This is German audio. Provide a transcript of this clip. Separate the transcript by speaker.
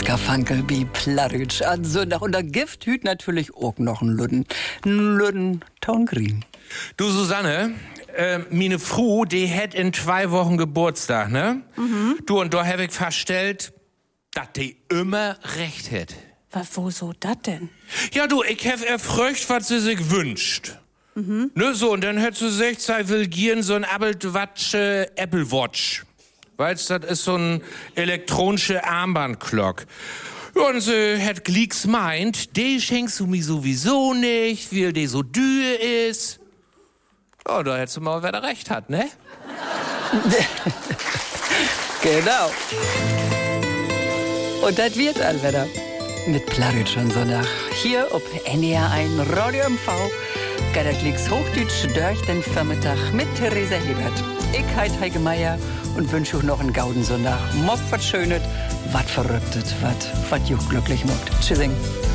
Speaker 1: Garfunkel wie Plaritsch an Sonntag. Und der Gift hüt natürlich auch noch ein Lüden Taungrim.
Speaker 2: Du, Susanne, meine Frau, die hat in 2 Wochen Geburtstag, ne? Mhm. Du, und da hab ich festgestellt, dass die immer recht hat.
Speaker 3: Wo so dat denn?
Speaker 2: Ja, du, ich hab erfragt, was sie sich wünscht. Mhm. Ne, so, und dann hat sie gesagt, sie will gern so ein Apple Watch. Weißt, das ist so ein elektronische Armbandglock. Und sie hat glicks meint, die schenkst du mir sowieso nicht, weil die so dür ist. Oh, da hättest du mal, wer da recht hat, ne?
Speaker 1: Genau. Und das wird allwetter. Mit Plaritsch und Sonntag. Hier ob NDR 1 Radio MV. Geiderklicks Hochdeutsch durch den Vormittag mit Theresa Hebert. Ich heiße Heike Meier und wünsche euch noch einen gauden Sonntag. Mob was Schönes, was Verrücktes, was juch glücklich macht. Tschüssing.